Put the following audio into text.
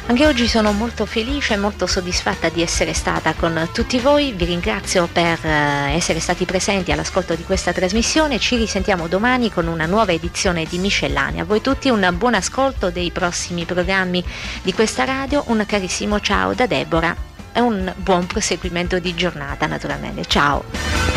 Anche oggi sono molto felice e molto soddisfatta di essere stata con tutti voi, vi ringrazio per essere stati presenti all'ascolto di questa trasmissione, ci risentiamo domani con una nuova edizione di Miscellanea. A voi tutti un buon ascolto dei prossimi programmi di questa radio, un carissimo ciao da Deborah e un buon proseguimento di giornata naturalmente, ciao!